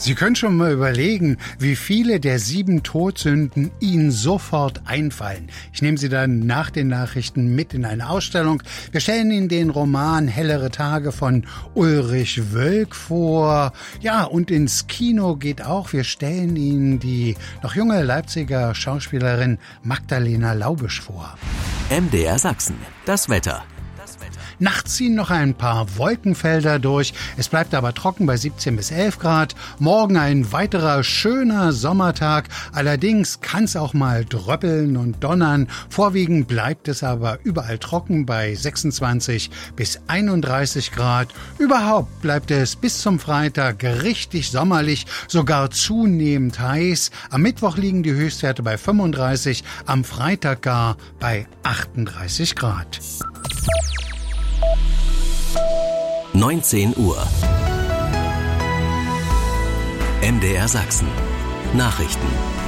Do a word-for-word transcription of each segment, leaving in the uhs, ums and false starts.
Sie können schon mal überlegen, wie viele der sieben Todsünden Ihnen sofort einfallen. Ich nehme Sie dann nach den Nachrichten mit in eine Ausstellung. Wir stellen Ihnen den Roman Hellere Tage von Ulrich Wölk vor. Ja, und ins Kino geht auch. Wir stellen Ihnen die noch junge Leipziger Schauspielerin Magdalena Laubisch vor. M D R Sachsen, das Wetter. Nachts ziehen noch ein paar Wolkenfelder durch. Es bleibt aber trocken bei siebzehn bis elf Grad. Morgen ein weiterer schöner Sommertag. Allerdings kann es auch mal dröppeln und donnern. Vorwiegend bleibt es aber überall trocken bei sechsundzwanzig bis einunddreißig Grad. Überhaupt bleibt es bis zum Freitag richtig sommerlich, sogar zunehmend heiß. Am Mittwoch liegen die Höchstwerte bei fünfunddreißig, am Freitag gar bei achtunddreißig Grad. neunzehn Uhr. M D R Sachsen. Nachrichten.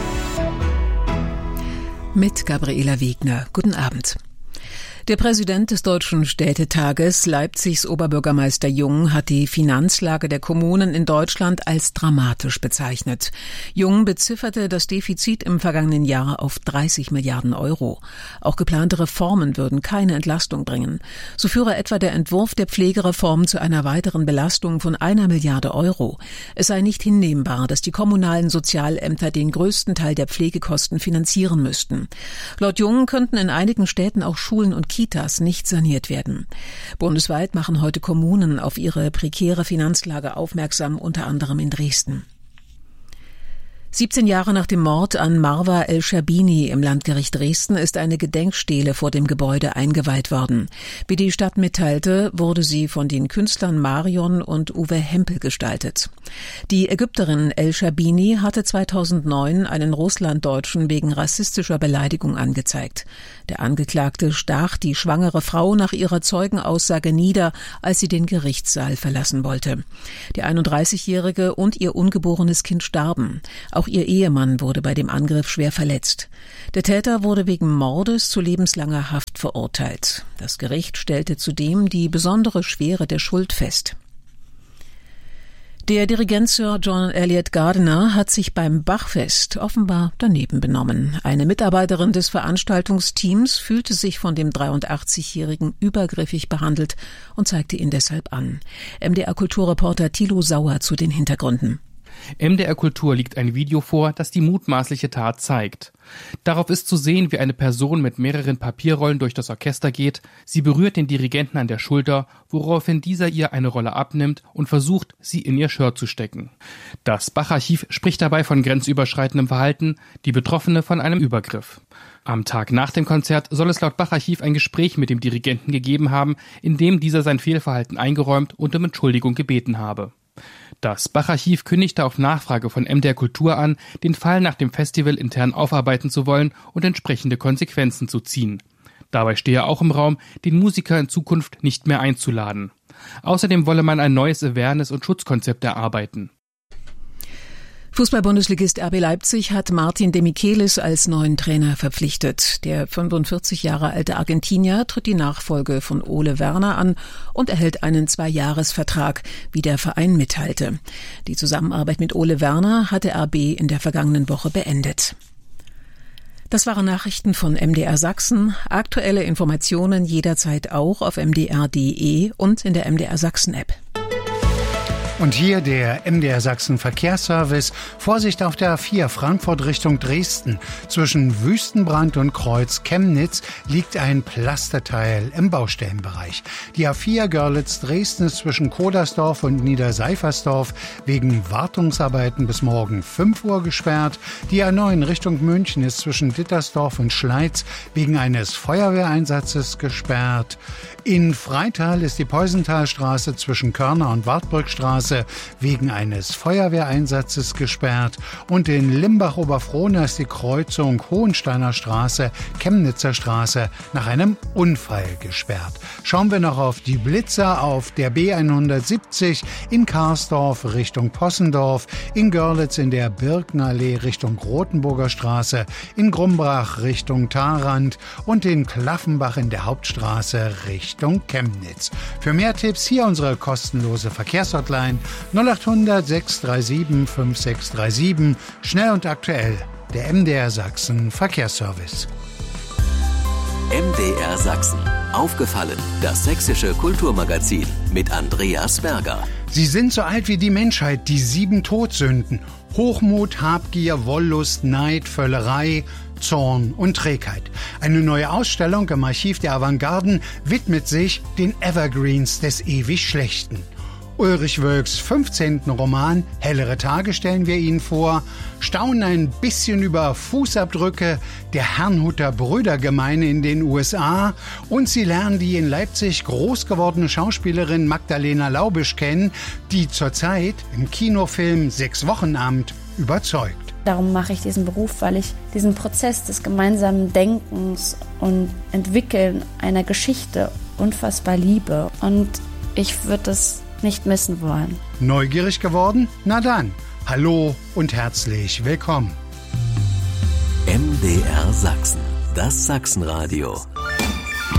Mit Gabriela Wegner. Guten Abend. Der Präsident des Deutschen Städtetages, Leipzigs Oberbürgermeister Jung, hat die Finanzlage der Kommunen in Deutschland als dramatisch bezeichnet. Jung bezifferte das Defizit im vergangenen Jahr auf dreißig Milliarden Euro. Auch geplante Reformen würden keine Entlastung bringen. So führe etwa der Entwurf der Pflegereform zu einer weiteren Belastung von einer Milliarde Euro. Es sei nicht hinnehmbar, dass die kommunalen Sozialämter den größten Teil der Pflegekosten finanzieren müssten. Laut Jung könnten in einigen Städten auch Schulen und Kitas nicht saniert werden. Bundesweit machen heute Kommunen auf ihre prekäre Finanzlage aufmerksam, unter anderem in Dresden. siebzehn Jahre nach dem Mord an Marwa El-Scherbini im Landgericht Dresden ist eine Gedenkstele vor dem Gebäude eingeweiht worden. Wie die Stadt mitteilte, wurde sie von den Künstlern Marion und Uwe Hempel gestaltet. Die Ägypterin El-Scherbini hatte zweitausendneun einen Russlanddeutschen wegen rassistischer Beleidigung angezeigt. Der Angeklagte stach die schwangere Frau nach ihrer Zeugenaussage nieder, als sie den Gerichtssaal verlassen wollte. Die einunddreißigjährige und ihr ungeborenes Kind starben. Auch ihr Ehemann wurde bei dem Angriff schwer verletzt. Der Täter wurde wegen Mordes zu lebenslanger Haft verurteilt. Das Gericht stellte zudem die besondere Schwere der Schuld fest. Der Dirigent Sir John Eliot Gardiner hat sich beim Bachfest offenbar daneben benommen. Eine Mitarbeiterin des Veranstaltungsteams fühlte sich von dem dreiundachtzigjährigen übergriffig behandelt und zeigte ihn deshalb an. M D R-Kulturreporter Thilo Sauer zu den Hintergründen. M D R Kultur liegt ein Video vor, das die mutmaßliche Tat zeigt. Darauf ist zu sehen, wie eine Person mit mehreren Papierrollen durch das Orchester geht. Sie berührt den Dirigenten an der Schulter, woraufhin dieser ihr eine Rolle abnimmt und versucht, sie in ihr Shirt zu stecken. Das Bach-Archiv spricht dabei von grenzüberschreitendem Verhalten, die Betroffene von einem Übergriff. Am Tag nach dem Konzert soll es laut Bach-Archiv ein Gespräch mit dem Dirigenten gegeben haben, in dem dieser sein Fehlverhalten eingeräumt und um Entschuldigung gebeten habe. Das Bach-Archiv kündigte auf Nachfrage von M D R Kultur an, den Fall nach dem Festival intern aufarbeiten zu wollen und entsprechende Konsequenzen zu ziehen. Dabei stehe auch im Raum, den Musiker in Zukunft nicht mehr einzuladen. Außerdem wolle man ein neues Awareness- und Schutzkonzept erarbeiten. Fußball-Bundesligist R B Leipzig hat Martin de Michelis als neuen Trainer verpflichtet. Der fünfundvierzig Jahre alte Argentinier tritt die Nachfolge von Ole Werner an und erhält einen Zweijahresvertrag, wie der Verein mitteilte. Die Zusammenarbeit mit Ole Werner hatte R B in der vergangenen Woche beendet. Das waren Nachrichten von M D R Sachsen. Aktuelle Informationen jederzeit auch auf m d r punkt d e und in der M D R Sachsen App. Und hier der M D R Sachsen Verkehrsservice. Vorsicht auf der A vier Frankfurt Richtung Dresden. Zwischen Wüstenbrand und Kreuz Chemnitz liegt ein Pflasterteil im Baustellenbereich. Die A vier Görlitz-Dresden ist zwischen Kodersdorf und Niederseifersdorf wegen Wartungsarbeiten bis morgen fünf Uhr gesperrt. Die A neun Richtung München ist zwischen Dittersdorf und Schleiz wegen eines Feuerwehreinsatzes gesperrt. In Freital ist die Peusenthalstraße zwischen Körner und Wartburgstraße wegen eines Feuerwehreinsatzes gesperrt und in Limbach-Oberfrohna ist die Kreuzung Hohensteiner Straße, Chemnitzer Straße nach einem Unfall gesperrt. Schauen wir noch auf die Blitzer auf der B hundertsiebzig in Karsdorf Richtung Possendorf, in Görlitz in der Birkenallee Richtung Rothenburger Straße, in Grumbrach Richtung Tharand und in Klaffenbach in der Hauptstraße Richtung Chemnitz. Für mehr Tipps hier unsere kostenlose Verkehrshotline Meldungen null acht hundert sechs drei sieben fünf sechs drei sieben. Schnell und aktuell, der M D R Sachsen Verkehrsservice. M D R Sachsen. Aufgefallen, das sächsische Kulturmagazin mit Andreas Berger. Sie sind so alt wie die Menschheit, die sieben Todsünden. Hochmut, Habgier, Wollust, Neid, Völlerei, Zorn und Trägheit. Eine neue Ausstellung im Archiv der Avantgarden widmet sich den Evergreens des ewig Schlechten. Ulrich Wölks fünfzehnten Roman Hellere Tage stellen wir Ihnen vor, staunen ein bisschen über Fußabdrücke der Herrnhuter Brüdergemeine in den U S A und Sie lernen die in Leipzig groß gewordene Schauspielerin Magdalena Laubisch kennen, die zurzeit im Kinofilm Sechs Wochenabend überzeugt. Darum mache ich diesen Beruf, weil ich diesen Prozess des gemeinsamen Denkens und Entwickeln einer Geschichte unfassbar liebe. Und ich würde es nicht missen wollen. Neugierig geworden? Na dann, hallo und herzlich willkommen. M D R Sachsen, das Sachsenradio.